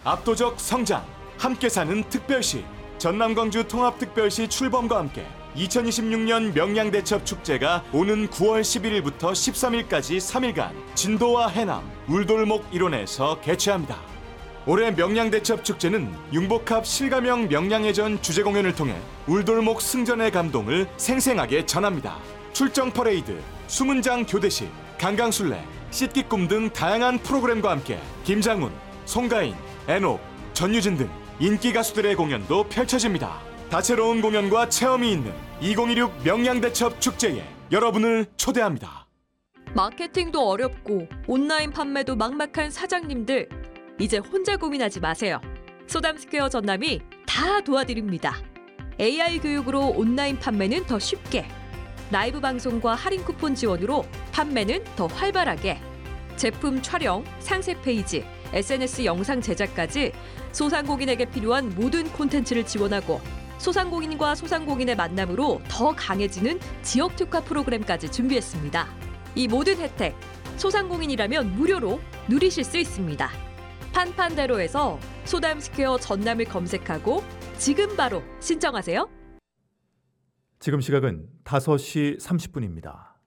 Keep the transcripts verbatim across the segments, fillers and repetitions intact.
압도적 성장, 함께 사는 특별시. 전남 광주 통합특별시 출범과 함께 이천이십육 년 명량대첩축제가 오는 구월 십일일부터 십삼일까지 삼 일간 진도와 해남, 울돌목 일원에서 개최합니다. 올해 명량대첩축제는 융복합 실가명 명량해전 주제공연을 통해 울돌목 승전의 감동을 생생하게 전합니다. 출정 퍼레이드, 수문장 교대식, 강강술래, 씻기꿈 등 다양한 프로그램과 함께 김장훈, 송가인, 애녹, 전유진 등 인기 가수들의 공연도 펼쳐집니다. 다채로운 공연과 체험이 있는 이천이십육 명량대첩 축제에 여러분을 초대합니다. 마케팅도 어렵고 온라인 판매도 막막한 사장님들, 이제 혼자 고민하지 마세요. 소담스퀘어 전남이 다 도와드립니다. 에이아이 교육으로 온라인 판매는 더 쉽게, 라이브 방송과 할인 쿠폰 지원으로 판매는 더 활발하게, 제품 촬영, 상세 페이지, 에스엔에스 영상 제작까지 소상공인에게 필요한 모든 콘텐츠를 지원하고 소상공인과 소상공인의 만남으로 더 강해지는 지역 특화 프로그램까지 준비했습니다. 이 모든 혜택, 소상공인이라면 무료로 누리실 수 있습니다. 판판대로에서 소담스퀘어 전남을 검색하고 지금 바로 신청하세요. 지금 시각은 다섯 시 삼십 분입니다.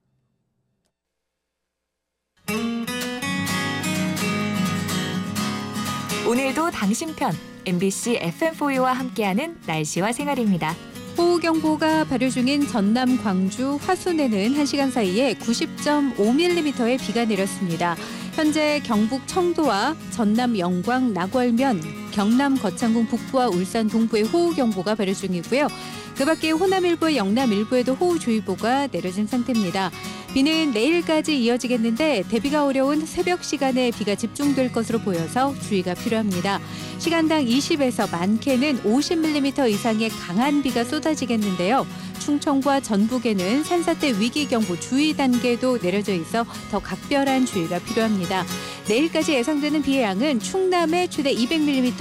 오늘도 당신 편 엠비씨 에프엠포유와 함께하는 날씨와 생활입니다. 호우경보가 발효 중인 전남, 광주, 화순에는 한 시간 사이에 구십 점 오 밀리미터의 비가 내렸습니다. 현재 경북 청도와 전남 영광, 나궐면, 경남 거창군 북부와 울산 동부에 호우경보가 발효 중이고요. 그 밖에 호남 일부와 영남 일부에도 호우주의보가 내려진 상태입니다. 비는 내일까지 이어지겠는데 대비가 어려운 새벽 시간에 비가 집중될 것으로 보여서 주의가 필요합니다. 시간당 이십에서 많게는 오십 밀리미터 이상의 강한 비가 쏟아지겠는데요. 충청과 전북에는 산사태 위기경보 주의 단계도 내려져 있어 더 각별한 주의가 필요합니다. 내일까지 예상되는 비의 양은 충남에 최대 이백 밀리미터,